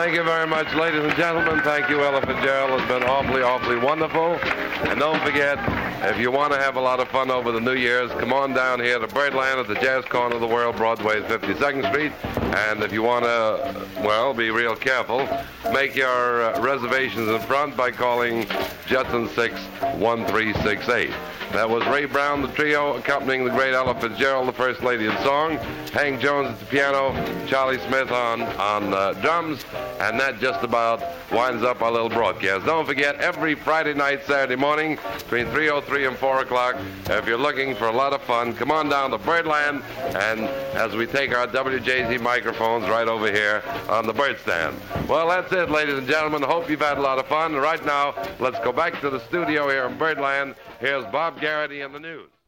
thank you very much, ladies and gentlemen. Thank you, Ella Fitzgerald. It's been awfully, awfully wonderful. And don't forget, if you want to have a lot of fun over the New Year's, come on down here to Birdland at the Jazz Corner of the World, Broadway, 52nd Street. And if you want to, well, be real careful, make your reservations in front by calling Judson 61368. That was Ray Brown, the trio, accompanying the great Ella Fitzgerald, the First Lady in song, Hank Jones at the piano, Charlie Smith on drums, and that just about winds up our little broadcast. Don't forget, every Friday night, Saturday morning, between 3:03 and 4 o'clock, if you're looking for a lot of fun, come on down to Birdland, and as we take our WJZ microphones right over here on the bird stand. Well, that's it, ladies and gentlemen. Hope you've had a lot of fun. Right now, let's go back to the studio here in Birdland. Here's Bob Garrity and the news.